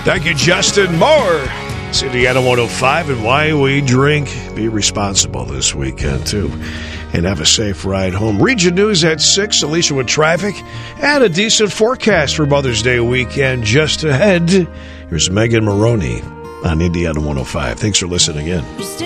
Thank you, Justin Moore. It's Indiana 105 and why we drink. Be responsible this weekend, too. And have a safe ride home. Region News at 6, Alicia with traffic, and a decent forecast for Mother's Day weekend just ahead. Here's Megan Maroney on Indiana 105. Thanks for listening in.